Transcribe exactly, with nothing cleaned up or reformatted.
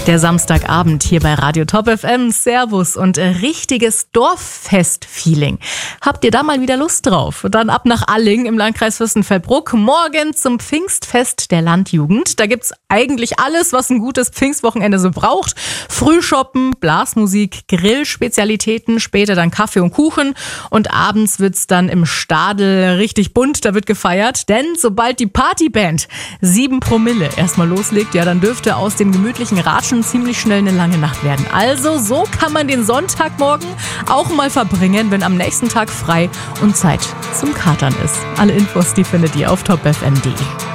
Der Samstagabend hier bei Radio Top F M. Servus und richtiges Dorffest-Feeling. Habt ihr da mal wieder Lust drauf? Dann ab nach Alling im Landkreis Fürstenfeldbruck. Morgen zum Pfingstfest der Landjugend. Da gibt's eigentlich alles, was ein gutes Pfingstwochenende so braucht. Frühshoppen, Blasmusik, Grillspezialitäten, später dann Kaffee und Kuchen. Und abends wird's dann im Stadel richtig bunt, da wird gefeiert. Denn sobald die Partyband sieben Promille erstmal loslegt, ja, dann dürfte aus dem gemütlichen Ratschen ziemlich schnell eine lange Nacht werden. Also so kann man den Sonntagmorgen auch mal verbringen, wenn am nächsten Tag frei und Zeit zum Katern ist. Alle Infos, die findet ihr auf top f m punkt d e.